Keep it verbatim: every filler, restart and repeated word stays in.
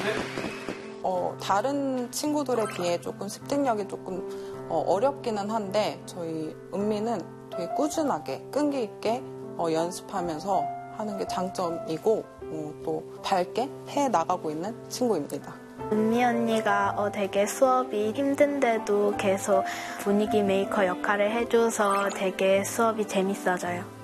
어, 다른 친구들에 비해 조금 습득력이 조금 어, 어렵기는 한데 저희 은미는 되게 꾸준하게 끈기 있게 어, 연습하면서 하는 게 장점이고 어, 또 밝게 해 나가고 있는 친구입니다. 은미 언니가 어, 되게 수업이 힘든데도 계속 분위기 메이커 역할을 해줘서 되게 수업이 재밌어져요.